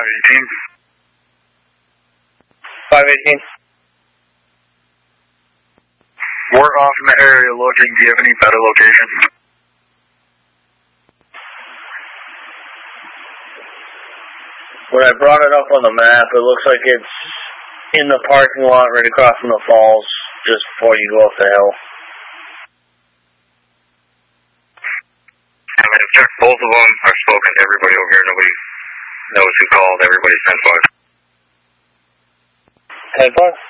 518. 518. We're off in the area looking. Do you have any better location? When I brought it up on the map, it looks like it's in the parking lot right across from the falls, just before you go up the hill. I mean, check both of them. I've spoken to everybody over here. Nobody knows who called. Everybody's 10-5. 10-5?